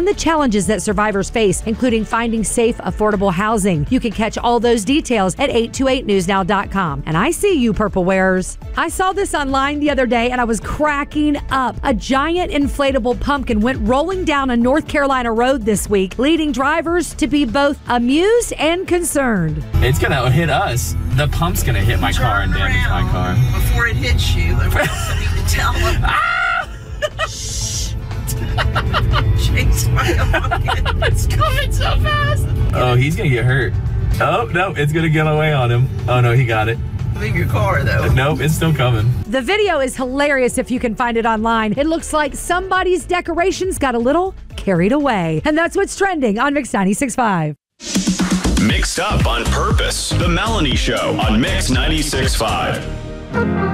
the challenges that survivors face, including finding safe, affordable housing. You can catch all those details at 828newsnow.com. And I see you, purple wearers. I saw this online the other day and I was cracking up. A giant inflatable pumpkin went rolling down a North Carolina road this week, leading drivers to be both amused and concerned. It's gonna hit us. The pump's gonna hit my car and damage my car. Before it hits you, and we also need to tell them. Chase my pumpkin. It's coming so fast. Oh, he's gonna get hurt. Oh, no, it's gonna get away on him. Oh, no, he got it. Leave your car, though. Nope, it's still coming. The video is hilarious if you can find it online. It looks like somebody's decorations got a little carried away. And that's what's trending on Mix 96.5. Mixed Up on Purpose. The Melanie Show on Mix 96.5.